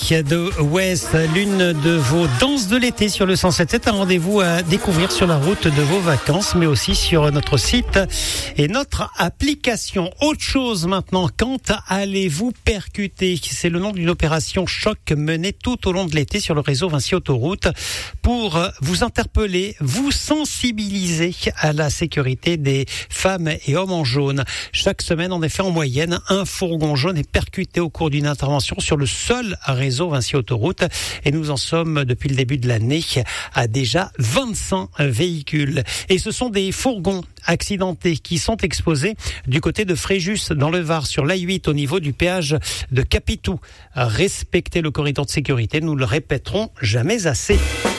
de West, l'une de vos danses de l'été sur le 107.7, un rendez-vous à découvrir sur la route de vos vacances, mais aussi sur notre site et notre application. Autre chose maintenant, quand allez-vous percuter? C'est le nom d'une opération choc menée tout au long de l'été sur le réseau Vinci Autoroute pour vous interpeller, vous sensibiliser à la sécurité des femmes et hommes en jaune. Chaque semaine, en effet, en moyenne, un fourgon jaune est percuté au cours d'une intervention sur le seul réseau Vinci Autoroute. Et nous en sommes, depuis le début de l'année, à déjà 25 véhicules. Et ce sont des fourgons accidentés qui sont exposés du côté de Fréjus, dans le Var, sur l'A8, au niveau du péage de Capitou. Respectez le corridor de sécurité, nous le répéterons jamais assez.